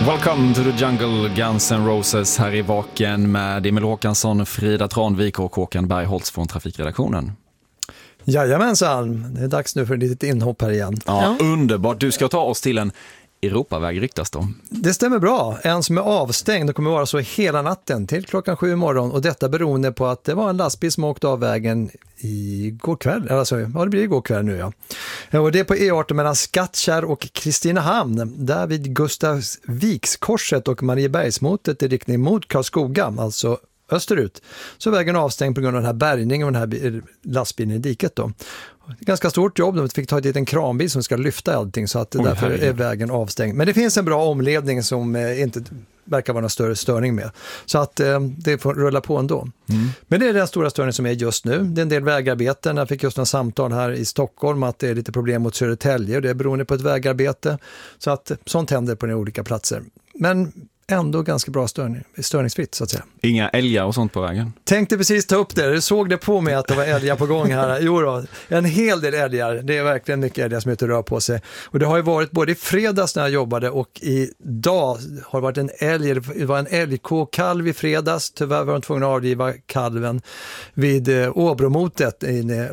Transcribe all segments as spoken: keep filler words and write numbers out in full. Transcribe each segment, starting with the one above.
Welcome to the jungle, Guns N' Roses här i Vaken med Emil Håkansson, Frida Tranvik och Håkan Bergholtz från Trafikredaktionen. Jajamensan, det är dags nu för ett litet inhopp här igen. Ja, ja. Underbart. Du ska ta oss till en Europaväg ryktas då. Det stämmer bra. En som är avstängd och kommer vara så hela natten till klockan sju imorgon. Och detta beroende på att det var en lastbil som åkte av vägen igår kväll. Alltså, ja, det blir igår kväll nu, ja. Och det är på E arton mellan Skattkärr och Kristinehamn. Där vid Gustavsvikskorset och Mariebergsmotet i riktning mot Karlskoga, alltså österut. Så vägen avstängd på grund av den här bärgningen och den här lastbilen i diket då. Ganska stort jobb, de fick ta ett liten kranbil som ska lyfta allting så att Oj, därför är vägen avstängd. Men det finns en bra omledning som eh, inte verkar vara någon större störning med. Så att eh, det får rulla på ändå. Mm. Men det är den stora störningen som är just nu. Det är en del vägarbeten. Jag fick just en samtal här i Stockholm att det är lite problem mot Södertälje och det är beroende på ett vägarbete. Så att sånt händer på de olika platser. Men ändå ganska bra störning, störningsfritt så att säga. Inga älgar och sånt på vägen? Tänkte precis ta upp det. Du såg det på mig att det var älgar på gång här. Jo då, en hel del älgar. Det är verkligen mycket älgar som inte rör på sig. Och det har ju varit både i fredags när jag jobbade och idag har det varit en älg. Det var en älgkåkalv i fredags. Tyvärr var de tvungna att avliva kalven vid eh, Åbromotet i eh,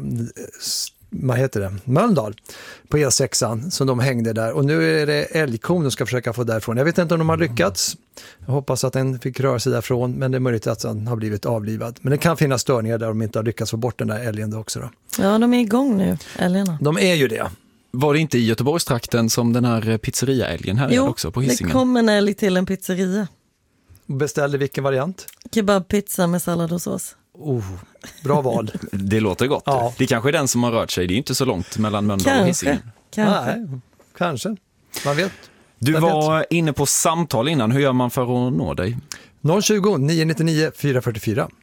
vad heter det? Mölndal på E sexan som de hängde där. Och nu är det älgkon de ska försöka få därifrån. Jag vet inte om de har lyckats. Jag hoppas att den fick röra sig därifrån, men det är möjligt att den har blivit avlivad. Men det kan finnas störningar där de inte har lyckats få bort den där älgen också då. Ja, de är igång nu, älgarna. De är ju det. Var det inte i Göteborgstrakten som den här pizzeria-älgen här jo, är också på Hisingen? Jo, det kom en älg till en pizzeria. Beställde vilken variant? Kebabpizza med sallad och sås. Oh, bra val. Det låter gott. Ja. Det kanske är den som har rört sig. Det är inte så långt mellan Mölndal och Hisingen. Kanske. Nej, kanske. Man vet. Du Man var vet. inne på samtal innan. Hur gör man för att nå dig? noll tjugo, nio nio nio, fyra fyra fyra.